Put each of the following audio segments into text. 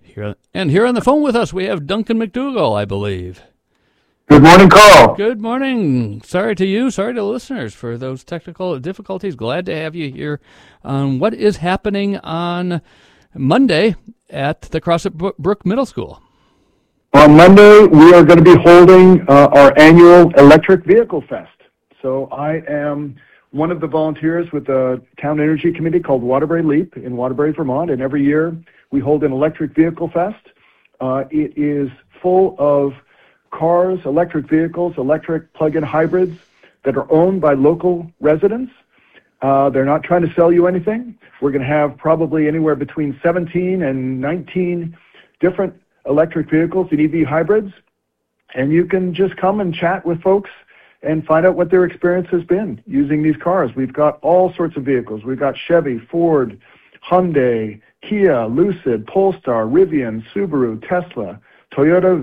Here on the phone with us, we have Duncan McDougall, I believe. Good morning, Carl. Good morning. Sorry to you, sorry to listeners for those technical difficulties. Glad to have you here on what is happening on Monday at the Crossett Brook Middle School. On Monday, we are going to be holding our annual Electric Vehicle Fest. So I am one of the volunteers with the Town Energy Committee called Waterbury Leap in Waterbury, Vermont, and every year we hold an Electric Vehicle Fest. It is full of cars, electric vehicles, electric plug-in hybrids that are owned by local residents. They're not trying to sell you anything. We're going to have probably anywhere between 17 and 19 different electric vehicles and EV hybrids, and you can just come and chat with folks and find out what their experience has been using these cars. We've got all sorts of vehicles. We've got Chevy, Ford, Hyundai, Kia, Lucid, Polestar, Rivian, Subaru, Tesla, Toyota,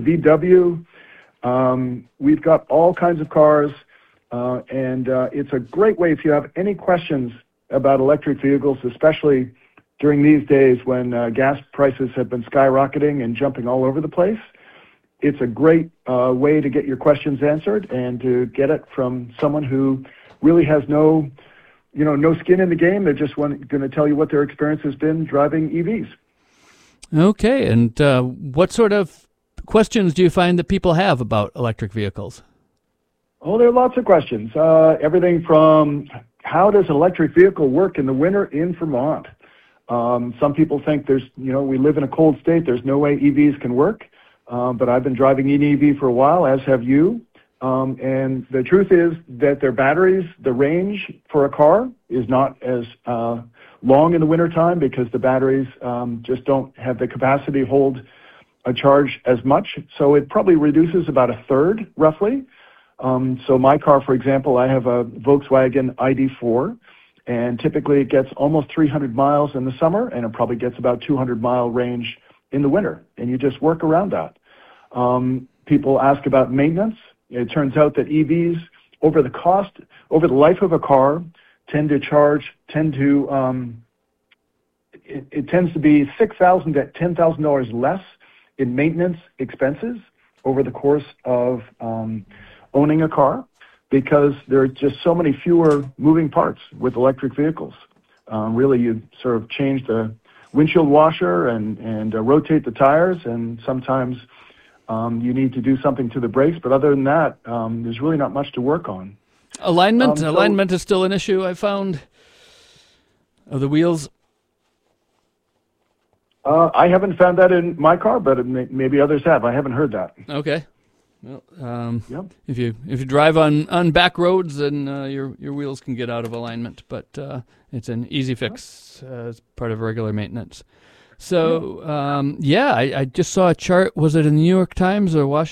VW. We've got all kinds of cars, and it's a great way if you have any questions about electric vehicles, especially during these days when gas prices have been skyrocketing and jumping all over the place. It's a great way to get your questions answered and to get it from someone who really has no skin in the game. They're just going to tell you what their experience has been driving EVs. Okay, and what sort of questions do you find that people have about electric vehicles? Oh, there are lots of questions. Everything from how does an electric vehicle work in the winter in Vermont? Some people think we live in a cold state. There's no way EVs can work. But I've been driving an EV for a while, as have you. And the truth is that their batteries, the range for a car is not as long in the wintertime because the batteries just don't have the capacity to hold a charge as much. So it probably reduces about a third, roughly. So my car, for example, I have a Volkswagen ID4, and typically it gets almost 300 miles in the summer, and it probably gets about 200-mile range in the winter, and you just work around that. People ask about maintenance. It turns out that EVs, over the life of a car, tends to be $6,000 to $10,000 less in maintenance expenses over the course of owning a car, because there are just so many fewer moving parts with electric vehicles. Really, you sort of change the windshield washer and rotate the tires, and sometimes you need to do something to the brakes. But other than that, there's really not much to work on. Alignment is still an issue, I found, of the wheels. I haven't found that in my car, but maybe others have. I haven't heard that. Okay. Well, yep. If you drive on back roads, then your wheels can get out of alignment, but it's an easy fix as part of regular maintenance. So I just saw a chart. Was it in the New York Times or Washington